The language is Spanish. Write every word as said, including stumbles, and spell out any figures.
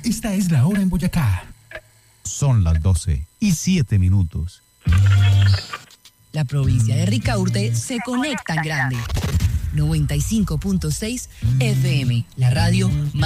Esta es la hora en Boyacá. Son las doce y siete minutos. La provincia de Ricaurte se conecta en grande. noventa y cinco punto seis F M, la radio más